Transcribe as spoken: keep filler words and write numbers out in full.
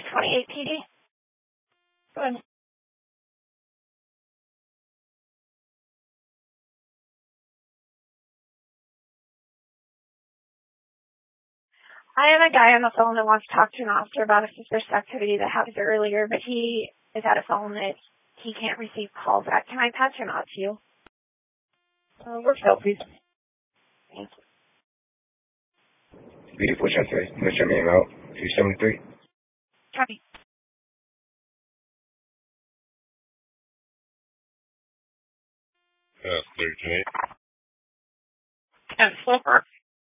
twenty-eight P D. Go ahead. I have a guy on the phone that wants to talk to an officer about a suspicious activity that happened earlier, but he is at a phone that he can't receive calls at. Can I pass him out to you? Uh, work out, please. Thank you. Beautiful, Chelsea. What's your name out? two seventy-three? Copy. Uh, thirty-eight. And Flipper.